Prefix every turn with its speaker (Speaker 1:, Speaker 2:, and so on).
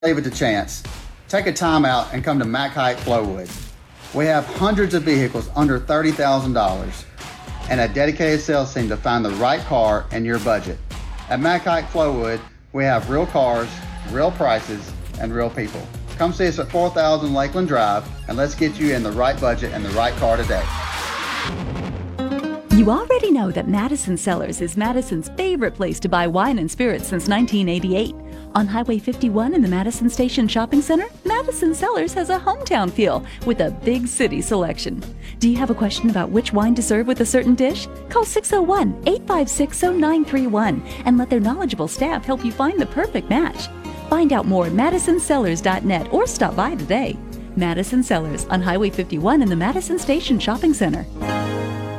Speaker 1: Save it to chance. Take a time out and come to Mack Hike Flowwood. We have hundreds of vehicles under $30,000 and a dedicated sales team to find the right car in your budget. At Mack Hike Flowwood, we have real cars, real prices, and real people. Come see us at 4000 Lakeland Drive, and let's get you in the right budget and the right car today.
Speaker 2: You already know that Madison Cellars is Madison's favorite place to buy wine and spirits since 1988. On Highway 51 in the Madison Station Shopping Center, Madison Cellars has a hometown feel with a big city selection. Do you have a question about which wine to serve with a certain dish? Call 601-856-0931 and let their knowledgeable staff help you find the perfect match. Find out more at madisonCellars.net or stop by today. Madison Cellars on Highway 51 in the Madison Station Shopping Center.